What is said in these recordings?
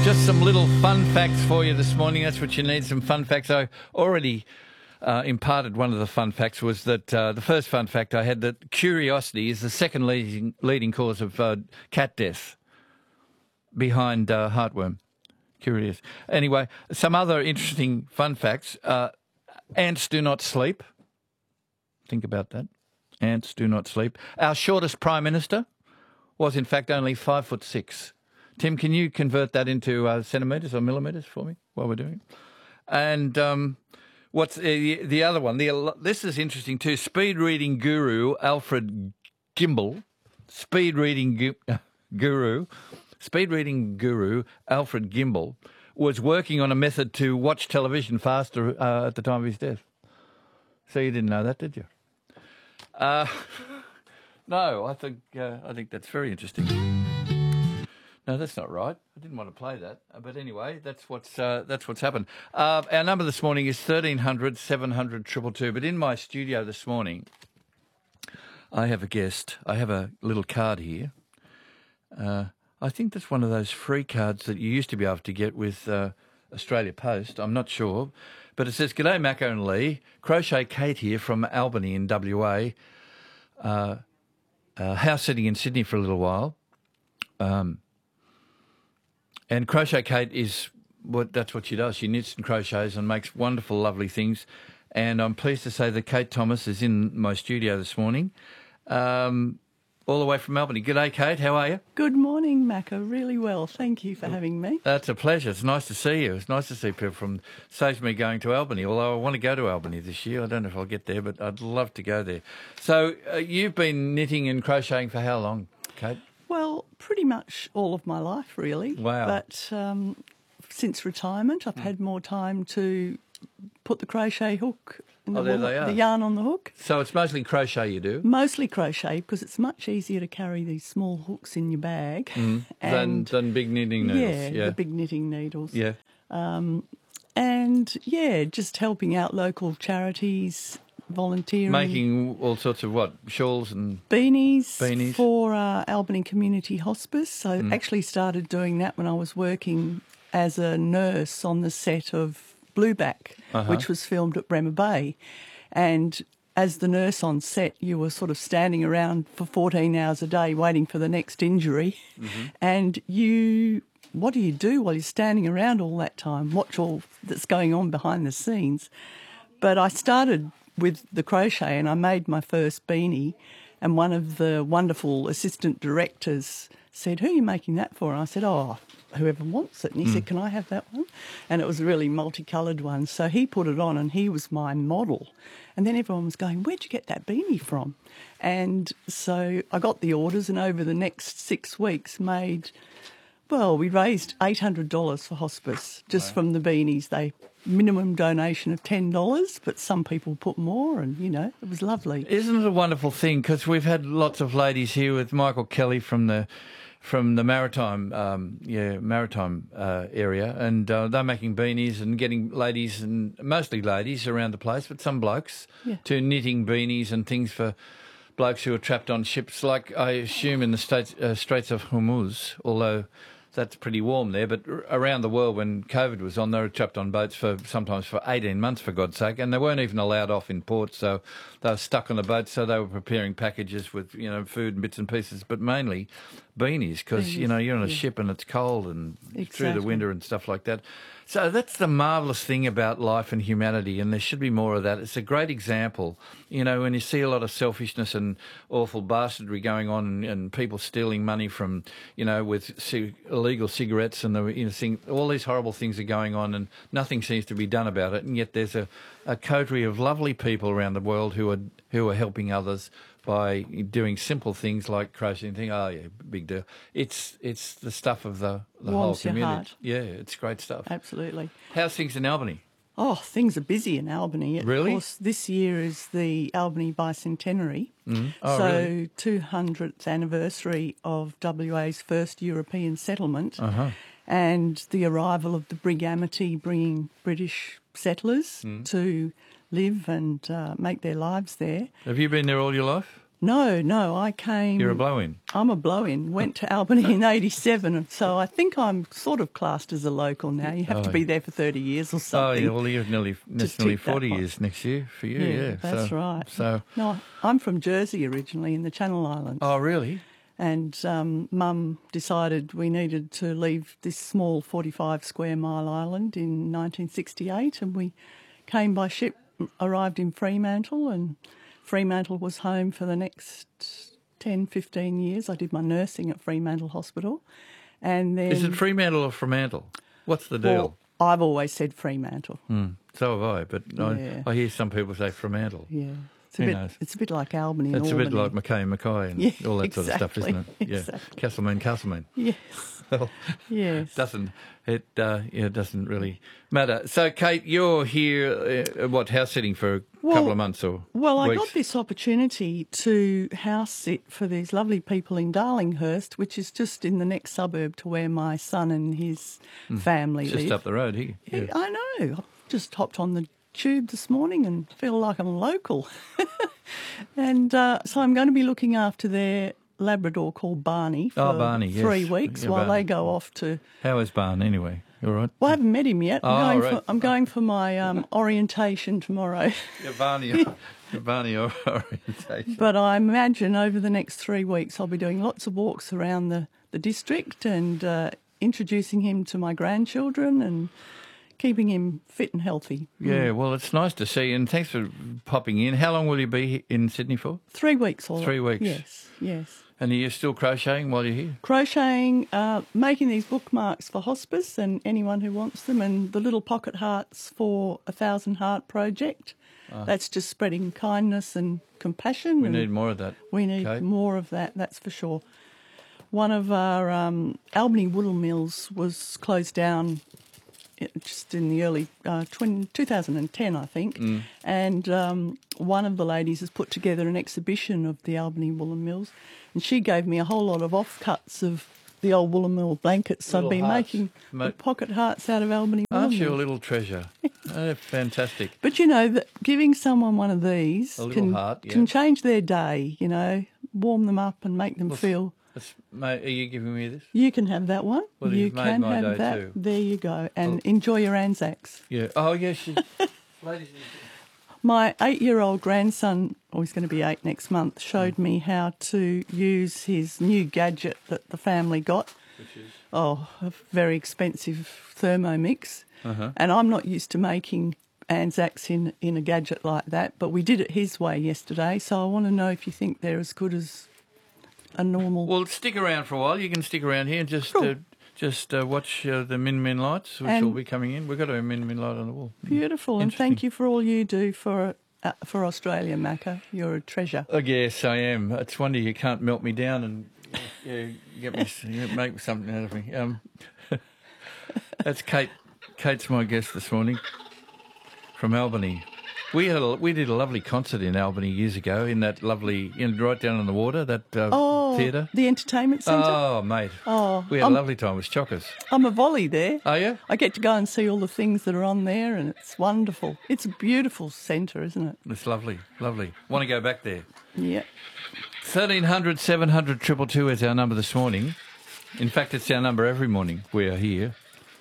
Just some little fun facts for you this morning. That's what you need, some fun facts. I already imparted one of the fun facts was that the first fun fact I had that curiosity is the second leading cause of cat death behind heartworm. Curious. Anyway, some other interesting fun facts. Ants do not sleep. Think about that. Ants do not sleep. Our shortest Prime Minister was in fact only 5'6". Tim, can you convert that into centimetres or millimetres for me while we're doing it? And what's the other one? This is interesting too. Speed reading guru Alfred Gimbel, speed reading guru Alfred Gimbel was working on a method to watch television faster at the time of his death. So you didn't know that, did you? No, I think that's very interesting. No, that's not right. I didn't want to play that, but anyway, that's what's happened. Our number this morning is 1300 700 222. But in my studio this morning, I have a guest. I have a little card here. I think that's one of those free cards that you used to be able to get with Australia Post. I'm not sure, but it says, "G'day, Mako and Lee. Crochet Kate here from Albany in WA. House sitting in Sydney for a little while." And Crochet Kate that's what she does. She knits and crochets and makes wonderful, lovely things. And I'm pleased to say that Kate Thomas is in my studio this morning, all the way from Albany. G'day, Kate. How are you? Good morning, Mako. Really well. Thank you for having me. That's a pleasure. It's nice to see you. It's nice to see people from... Saves me going to Albany, although I want to go to Albany this year. I don't know if I'll get there, but I'd love to go there. So you've been knitting and crocheting for how long, Kate? Well, pretty much all of my life, really. Wow. But since retirement, I've had more time to put the crochet hook and the yarn on the hook. So it's mostly crochet you do? Mostly crochet, because it's much easier to carry these small hooks in your bag. Than big knitting needles. Yeah, the big knitting needles. Yeah. And, yeah, just helping out local charities, volunteering. Making all sorts of what? Shawls and... Beanies. For Albany Community Hospice. So I actually started doing that when I was working as a nurse on the set of Blueback, which was filmed at Bremer Bay. And as the nurse on set, you were sort of standing around for 14 hours a day waiting for the next injury. And what do you do while you're standing around all that time? Watch all that's going on behind the scenes. But I started with the crochet and I made my first beanie, and one of the wonderful assistant directors said, "Who are you making that for?" And I said, "Oh, whoever wants it." And he said, "Can I have that one?" And it was a really multicoloured one. So he put it on and he was my model. And then everyone was going, "Where'd you get that beanie from?" And so I got the orders, and over the next 6 weeks we raised $800 for hospice just from the beanies. Minimum donation of $10, but some people put more, and, it was lovely. Isn't it a wonderful thing? Because we've had lots of ladies here with Michael Kelly from the maritime area, and they're making beanies and getting ladies, and mostly ladies around the place, but some blokes, to knitting beanies and things for blokes who are trapped on ships, like I assume in the Straits of Hormuz, although that's pretty warm there. But around the world, when COVID was on, they were trapped on boats sometimes for 18 months, for God's sake, and they weren't even allowed off in port, so they were stuck on the boat. So they were preparing packages with food and bits and pieces, but mainly beanies, because you're on a ship and it's cold and through the winter and stuff like that. So that's the marvellous thing about life and humanity, and there should be more of that. It's a great example, when you see a lot of selfishness and awful bastardry going on, and people stealing money from, with illegal cigarettes, and all these horrible things are going on, and nothing seems to be done about it. And yet there's a coterie of lovely people around the world who are helping others by doing simple things like crocheting. Big deal. It's the stuff of the whole community. Your heart. Yeah, it's great stuff. Absolutely. How's things in Albany? Oh, things are busy in Albany. Really? Of course, this year is the Albany Bicentenary. Really? 200th anniversary of WA's first European settlement, and the arrival of the Brig Amity, bringing British settlers to live and make their lives there. Have you been there all your life? No, I came... You're a blow-in? I'm a blow-in. Went to Albany in 87, so I think I'm sort of classed as a local now. You have to be there for 30 years or something. Oh, yeah, well, you're nearly 40 years next year for you, yeah. That's right. So, no, I'm from Jersey originally, in the Channel Islands. Oh, really? And Mum decided we needed to leave this small 45 square mile island in 1968, and we came by ship, arrived in Fremantle, and Fremantle was home for the next 10, 15 years. I did my nursing at Fremantle Hospital. And then... Is it Fremantle or Fremantle? What's the deal? Well, I've always said Fremantle. So have I, but I hear some people say Fremantle. Yeah. It's a bit like Albany and It's Albany. a bit like Mackay and Mackay and all that sort of stuff, isn't it? Yeah. Exactly. Castlemaine. Yes. Well, yes. It doesn't really matter. So, Kate, you're here, house sitting for a couple of months or Well, I weeks? got this opportunity to house sit for these lovely people in Darlinghurst, which is just in the next suburb to where my son and his family live. Just up the road here. Yeah. I know. I just hopped on the tube this morning and feel like I'm local. And so I'm going to be looking after their Labrador called Barney for 3 weeks while they go off to... How is Barn anyway? You all right? Well, I haven't met him yet. I'm going for my orientation tomorrow. Your Barney orientation. But I imagine over the next 3 weeks I'll be doing lots of walks around the district and introducing him to my grandchildren and keeping him fit and healthy. Yeah, well, it's nice to see, and thanks for popping in. How long will you be in Sydney for? 3 weeks. 3 weeks? Yes. And are you still crocheting while you're here? Crocheting, making these bookmarks for hospice and anyone who wants them, and the little pocket hearts for 1,000 Heart Project. That's just spreading kindness and compassion. We need more of that. We need more of that, that's for sure. One of our Albany Wool Mills was closed down just in the early 2010, I think. And one of the ladies has put together an exhibition of the Albany Woolen Mills, and she gave me a whole lot of offcuts of the old Woolen Mill blankets. So I've been making pocket hearts out of Albany Woolen Aren't you Mills. a little treasure? Fantastic. But you know that giving someone one of these can change their day. You know, warm them up and make them feel. Mate, are you giving me this? You can have that one. Well, you you've can made my have day that. too. There you go. And enjoy your Anzacs. Yeah. Oh, yes. Ladies. My 8-year-old grandson, he's going to be 8 next month, showed me how to use his new gadget that the family got. Which is? A very expensive Thermomix. And I'm not used to making Anzacs in a gadget like that, but we did it his way yesterday, so I want to know if you think they're as good as a normal... Well, stick around for a while. You can stick around here and just watch the Min Min lights, which will be coming in. We've got a Min Min light on the wall. Beautiful, and thank you for all you do for Australia, Macca. You're a treasure. Oh, yes, I am. It's a wonder you can't melt me down and make something out of me. That's Kate. Kate's my guest this morning from Albany. We did a lovely concert in Albany years ago in that lovely, right down on the water, that theatre. The entertainment centre? Oh, mate. We had a lovely time. It was chockers. I'm a volley there. Oh, yeah? I get to go and see all the things that are on there, and it's wonderful. It's a beautiful centre, isn't it? It's lovely, lovely. Want to go back there? Yeah. 1300 700 222 is our number this morning. In fact, it's our number every morning we are here.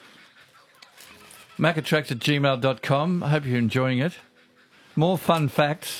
macatracks@gmail.com. I hope you're enjoying it. More fun facts.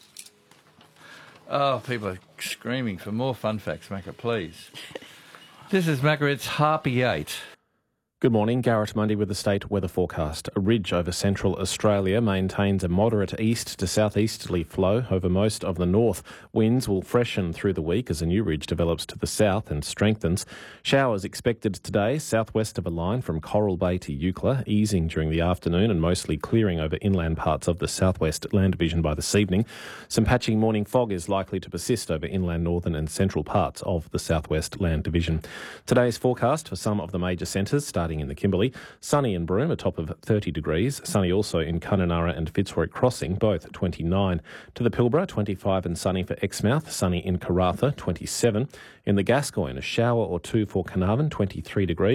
Oh, people are screaming for more fun facts, Macca, please. This is Macca, it's Harpy 8. Good morning, Garrett Mundy with the state weather forecast. A ridge over central Australia maintains a moderate east to southeasterly flow over most of the north. Winds will freshen through the week as a new ridge develops to the south and strengthens. Showers expected today southwest of a line from Coral Bay to Eucla, easing during the afternoon and mostly clearing over inland parts of the southwest land division by this evening. Some patchy morning fog is likely to persist over inland northern and central parts of the southwest land division. Today's forecast for some of the major centres starting in the Kimberley. Sunny in Broome, a top of 30 degrees. Sunny also in Kununurra and Fitzroy Crossing, both 29. To the Pilbara, 25 and sunny for Exmouth. Sunny in Karratha, 27. In the Gascoyne, a shower or two for Carnarvon, 23 degrees.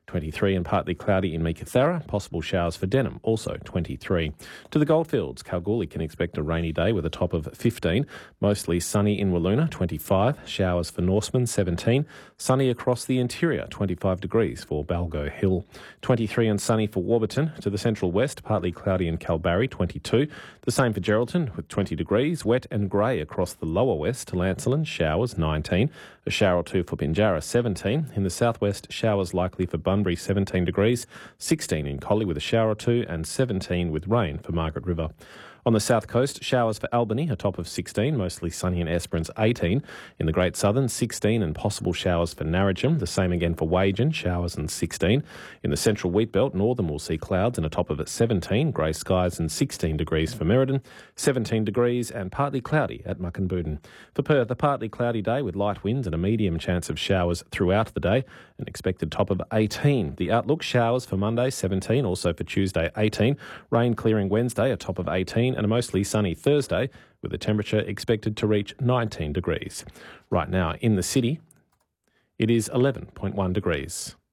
23 and partly cloudy in Meekatharra. Possible showers for Denham, also 23. To the Goldfields, Kalgoorlie can expect a rainy day with a top of 15. Mostly sunny in Wiluna, 25. Showers for Norseman, 17. Sunny across the interior, 25 degrees for Balgo Hill. 23 and sunny for Warburton. To the central west, partly cloudy in Kalbarri, 22. The same for Geraldton with 20 degrees. Wet and grey across the lower west. To Lancelin, showers, 19. A shower or two for Pinjarra, 17. In the southwest, showers likely for Bunbury, 17 degrees. 16 in Collie with a shower or two, and 17 with rain for Margaret River. On the south coast, showers for Albany, a top of 16, mostly sunny in Esperance, 18. In the Great Southern, 16 and possible showers for Narrogin. The same again for Wagen, showers and 16. In the central Wheatbelt, northern will see clouds and a top of 17, grey skies and 16 degrees for Merredin, 17 degrees and partly cloudy at Muckenbudin. For Perth, a partly cloudy day with light winds and a medium chance of showers throughout the day. An expected top of 18. The outlook, showers for Monday, 17, also for Tuesday, 18. Rain clearing Wednesday, a top of 18. And a mostly sunny Thursday with a temperature expected to reach 19 degrees. Right now in the city, it is 11.1 degrees.